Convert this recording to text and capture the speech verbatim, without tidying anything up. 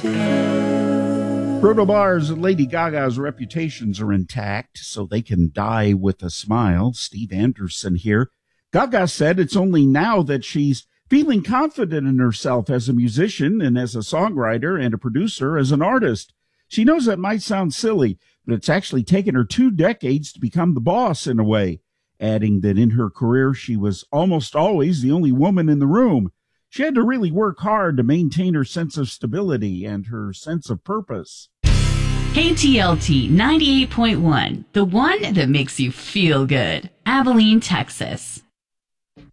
Bruno Mars and Lady Gaga's reputations are intact, so they can die with a smile. Steve Anderson here. Gaga said it's only now that she's feeling confident in herself as a musician and as a songwriter and a producer, as an artist. She knows that might sound silly, but it's actually taken her two decades to become the boss in a way, adding that in her career she was almost always the only woman in the room. She had to really work hard to maintain her sense of stability and her sense of purpose. K T L T ninety-eight point one, the one that makes you feel good. Abilene, Texas.